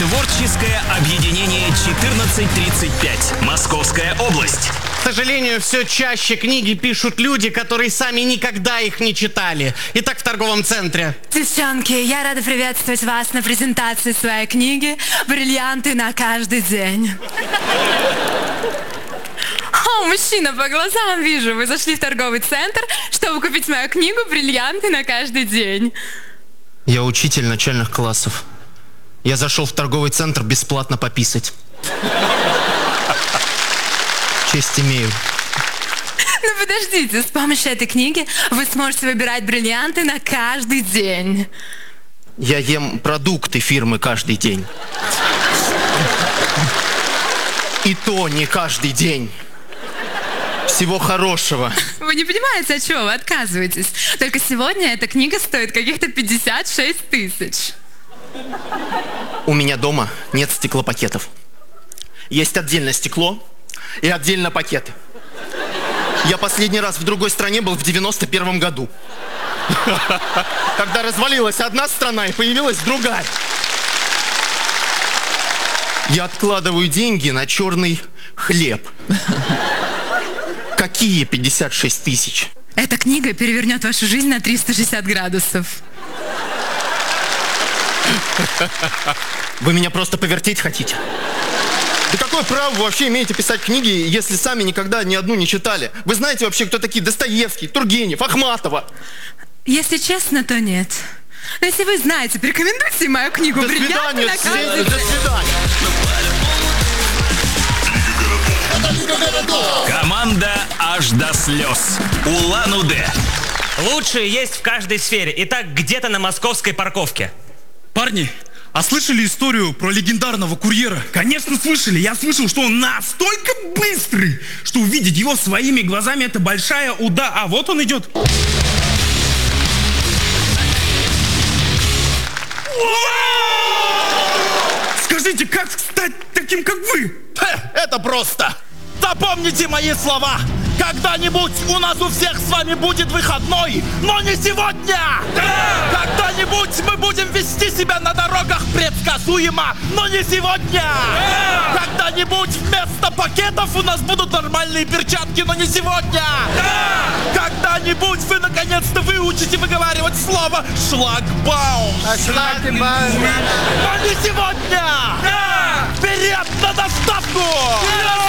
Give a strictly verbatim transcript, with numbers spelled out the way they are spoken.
Творческое объединение четырнадцать тридцать пять. Московская область. К сожалению, все чаще книги пишут люди, которые сами никогда их не читали. Итак, в торговом центре. Девчонки, я рада приветствовать вас на презентации своей книги «Бриллианты на каждый день». О, мужчина, по глазам вижу, вы зашли в торговый центр, чтобы купить мою книгу «Бриллианты на каждый день». Я учитель начальных классов. Я зашел в торговый центр бесплатно пописать. Честь имею. Ну подождите, с помощью этой книги вы сможете выбирать бриллианты на каждый день. Я ем продукты фирмы каждый день. И то не каждый день. Всего хорошего. Вы не понимаете, от чего вы отказываетесь. Только сегодня эта книга стоит каких-то пятьдесят шесть тысяч. У меня дома нет стеклопакетов. Есть отдельно стекло и отдельно пакеты. Я последний раз в другой стране был в девяносто первом году. Когда развалилась одна страна и появилась другая. Я откладываю деньги на черный хлеб. Какие пятьдесят шесть тысяч? Эта книга перевернет вашу жизнь на триста шестьдесят градусов. Вы меня просто повертеть хотите? Да какое право вы вообще имеете писать книги, если сами никогда ни одну не читали? Вы знаете вообще, кто такие Достоевский, Тургенев, Ахматова? Если честно, то нет. Но если вы знаете, порекомендуйте мою книгу До «Бриллианты свидания, на каждый до день». свидания. Команда аж до слез. Улан-Удэ. Лучшие есть в каждой сфере. Итак, где-то на московской парковке. Парни, а слышали историю про легендарного курьера? Конечно, слышали. Я слышал, что он настолько быстрый, что увидеть его своими глазами — это большая уда. А вот он идет. Скажите, как стать таким, как вы? Это просто. Запомните мои слова. Когда-нибудь у нас у всех с вами будет выходной, но не сегодня! Да! Когда-нибудь мы будем вести себя на дорогах предсказуемо, но не сегодня! Да! Когда-нибудь вместо пакетов у нас будут нормальные перчатки, но не сегодня! Да! Когда-нибудь вы наконец-то выучите выговаривать слово шлагбаум! Шлагбаум. Но не сегодня! Да! Вперед на доставку! Да!